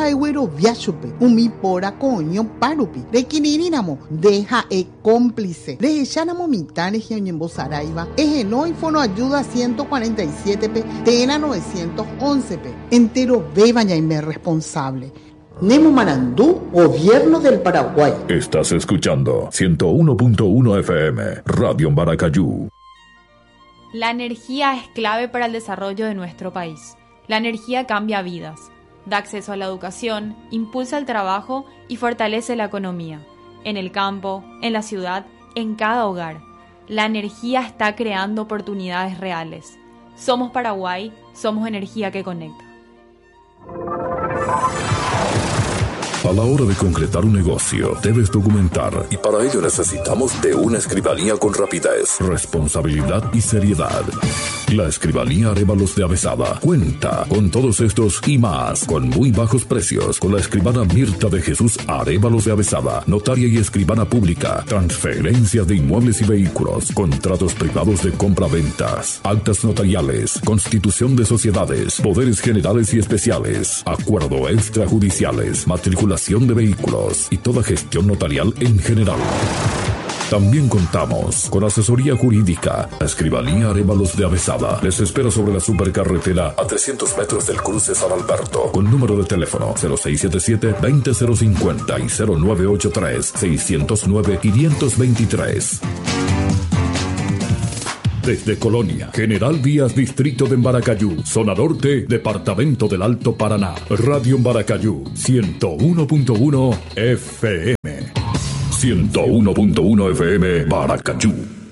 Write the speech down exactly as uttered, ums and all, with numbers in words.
Jaeguero Viachupe, Umi Pora Coño Parupi, Requirirínamo, deja e cómplice, de Echanamo Mitane Giañembo Saraiva, Egenoi Fono Ayuda ciento cuarenta y siete P, Tena novecientos once P, entero Bebañaime responsable. Nemo Marandú, Gobierno del Paraguay. Estás escuchando ciento uno punto uno F M, Radio Maracayú. La energía es clave para el desarrollo de nuestro país. La energía cambia vidas, da acceso a la educación, impulsa el trabajo y fortalece la economía. En el campo, en la ciudad, en cada hogar. La energía está creando oportunidades reales. Somos Paraguay, somos energía que conecta. A la hora de concretar un negocio, debes documentar, y para ello necesitamos de una escribanía con rapidez, responsabilidad y seriedad. La Escribanía Arévalos de Avezada cuenta con todos estos y más, con muy bajos precios, con la escribana Mirta de Jesús Arévalos de Avezada, notaria y escribana pública, transferencias de inmuebles y vehículos, contratos privados de compra-ventas, actas notariales, constitución de sociedades, poderes generales y especiales, acuerdo extrajudiciales, matrícula de vehículos y toda gestión notarial en general. También contamos con asesoría jurídica. La Escribanía Arévalos de Avezada les espera sobre la supercarretera a trescientos metros del cruce San Alberto, con número de teléfono cero seis siete siete, veinte cero cincuenta y cero nueve ocho tres, seiscientos nueve, quinientos veintitrés. Desde Colonia, General Díaz, Distrito de Maracayú, Zona Norte, Departamento del Alto Paraná. Radio Maracayú, ciento uno punto uno F M. ciento uno punto uno F M, Maracayú.